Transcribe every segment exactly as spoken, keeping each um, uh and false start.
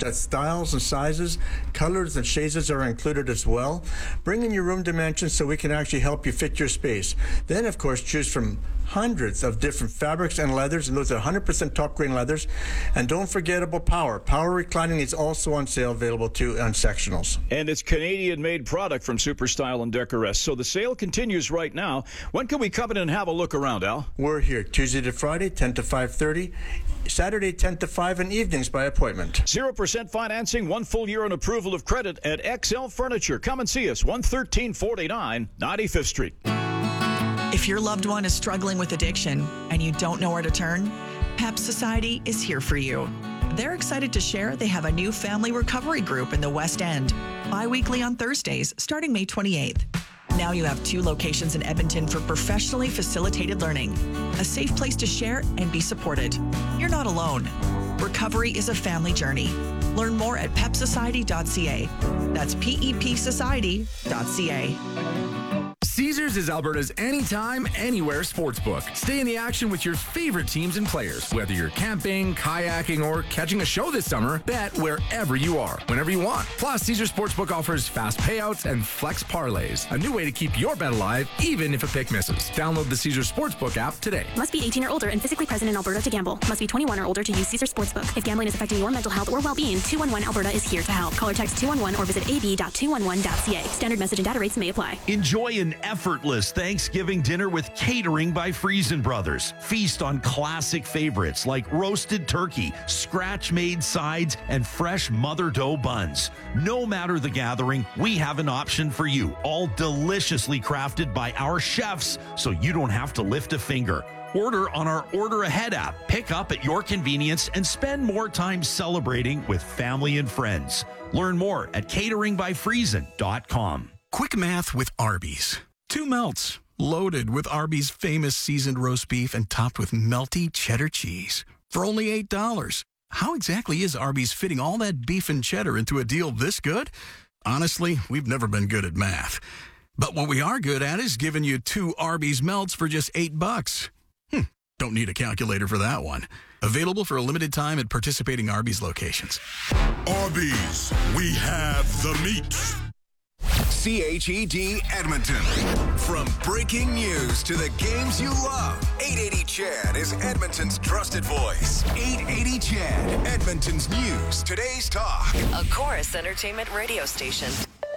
that styles and sizes, colors and shades are included as well. Bring in your room dimensions so we can actually help you fit your space. Then, of course, choose from hundreds of different fabrics and leathers, and those are one hundred percent top grain leathers. And don't forget about Power. Power reclining is also on sale, available too on sectionals. And it's Canadian-made product from Super Style and Decorest. So the sale continues right now. When can we come in and have a look around, Al? We're here Tuesday to Friday, ten to five thirty, Saturday, ten to five, and evenings by appointment. zero percent financing, one full year on approval of credit at X L Furniture. Come and see us, one thirteen forty-nine ninety-fifth Street. If your loved one is struggling with addiction and you don't know where to turn, PEP Society is here for you. They're excited to share they have a new family recovery group in the West End, bi-weekly on Thursdays, starting May twenty-eighth. Now you have two locations in Edmonton for professionally facilitated learning, a safe place to share and be supported. You're not alone. Recovery is a family journey. Learn more at pep society dot c a. That's P E P society dot c a. Caesars is Alberta's anytime, anywhere sportsbook. Stay in the action with your favorite teams and players. Whether you're camping, kayaking, or catching a show this summer, bet wherever you are, whenever you want. Plus, Caesars Sportsbook offers fast payouts and flex parlays, a new way to keep your bet alive, even if a pick misses. Download the Caesars Sportsbook app today. Must be eighteen or older and physically present in Alberta to gamble. Must be twenty-one or older to use Caesars Sportsbook. If gambling is affecting your mental health or well-being, two one one Alberta is here to help. Call or text two one one or visit a b dot two one one dot c a. Standard message and data rates may apply. Enjoy an effortless Thanksgiving dinner with Catering by Friesen Brothers. Feast on classic favorites like roasted turkey, scratch-made sides, and fresh mother dough buns. No matter the gathering, we have an option for you, all deliciously crafted by our chefs, so you don't have to lift a finger. Order on our Order Ahead app. Pick up at your convenience and spend more time celebrating with family and friends. Learn more at catering by friesen dot com. Quick math with Arby's. Two melts, loaded with Arby's famous seasoned roast beef and topped with melty cheddar cheese. For only eight dollars. How exactly is Arby's fitting all that beef and cheddar into a deal this good? Honestly, we've never been good at math. But what we are good at is giving you two Arby's melts for just eight bucks. Hmm, don't need a calculator for that one. Available for a limited time at participating Arby's locations. Arby's, we have the meat. C H E D Edmonton. From breaking news to the games you love, eight eighty C H E D is Edmonton's trusted voice. eight eighty C H E D, Edmonton's news, today's talk. A Chorus Entertainment radio station.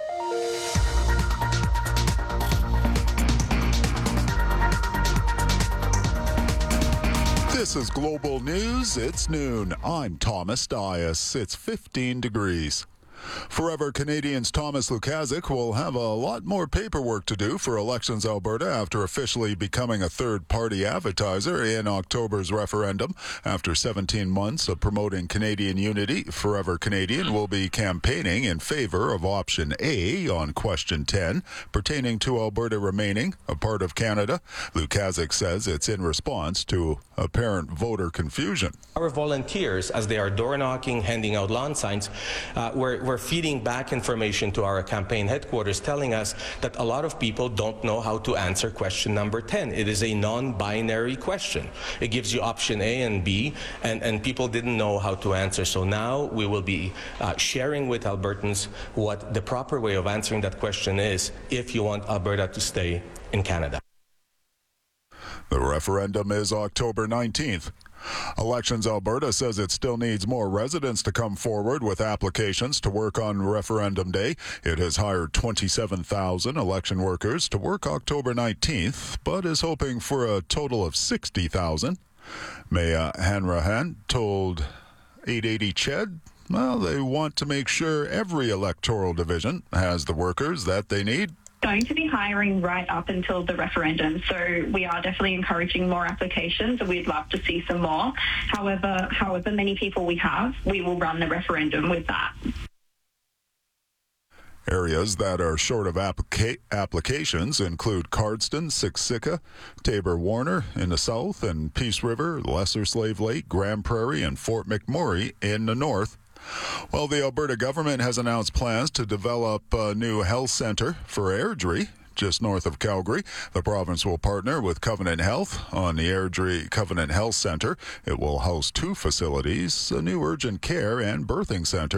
This is Global News. It's noon. I'm Thomas Dias. It's fifteen degrees. Forever Canadians Thomas Lukaszuk will have a lot more paperwork to do for Elections Alberta after officially becoming a third-party advertiser in October's referendum. After seventeen months of promoting Canadian unity, Forever Canadian will be campaigning in favor of option A on question ten, pertaining to Alberta remaining a part of Canada. Lukaszuk says it's in response to apparent voter confusion. Our volunteers, as they are door-knocking, handing out lawn signs, uh, we're, we're feeding back information to our campaign headquarters telling us that a lot of people don't know how to answer question number ten. It is a non-binary question. It gives you option A and B, and, and people didn't know how to answer. So now we will be uh, sharing with Albertans what the proper way of answering that question is if you want Alberta to stay in Canada. The referendum is October nineteenth. Elections Alberta says it still needs more residents to come forward with applications to work on Referendum Day. It has hired twenty-seven thousand election workers to work October nineteenth, but is hoping for a total of sixty thousand. Maya Hanrahan told eight eighty C H E D, well, they want to make sure every electoral division has the workers that they need. Going to be hiring right up until the referendum, so we are definitely encouraging more applications, and we'd love to see some more. However, however many people we have, we will run the referendum with that. Areas that are short of applica- applications include Cardston, Siksika, Tabor-Warner in the south, and Peace River, Lesser Slave Lake, Grand Prairie, and Fort McMurray in the north. Well, the Alberta government has announced plans to develop a new health centre for Airdrie, just north of Calgary. The province will partner with Covenant Health on the Airdrie Covenant Health Centre. It will house two facilities, a new urgent care and birthing centre.